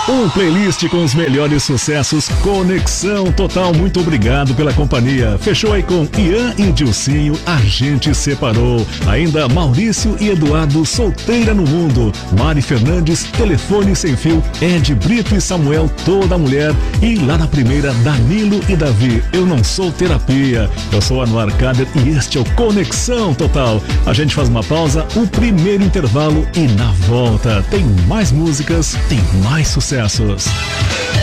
Um playlist com os melhores sucessos, Conexão Total. Muito obrigado pela companhia. Fechou aí com Ian e Dilcinho, A Gente Separou. Ainda Maurício e Eduardo, Solteira no Mundo. Mari Fernandes, Telefone Sem Fio. Ed Brito e Samuel, Toda Mulher. E lá na primeira, Danilo e Davi, Eu Não Sou Terapia. Eu sou Anuar Kader e este é o Conexão Total. A gente faz uma pausa, o primeiro intervalo e na volta tem mais músicas, tem mais sucessos.